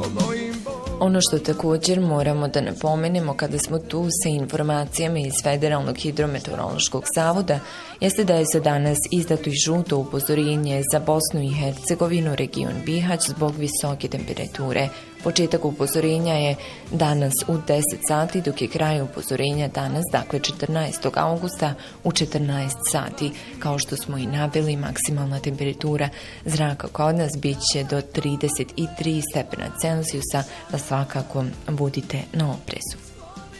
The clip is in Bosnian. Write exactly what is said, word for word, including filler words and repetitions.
Ono što također moramo da napomenemo kada smo tu sa informacijama iz Federalnog hidrometeorološkog zavoda jeste da je za danas izdato i žuto upozorenje za Bosnu i Hercegovinu, region Bihać zbog visoke temperature. Početak upozorenja je danas u deset sati, dok je kraj upozorenja danas, dakle četrnaestog avgusta u četrnaest sati. Kao što smo i naveli, maksimalna temperatura zraka kod nas bit će do trideset tri stepena Celzijusa, pa svakako budite na oprezu.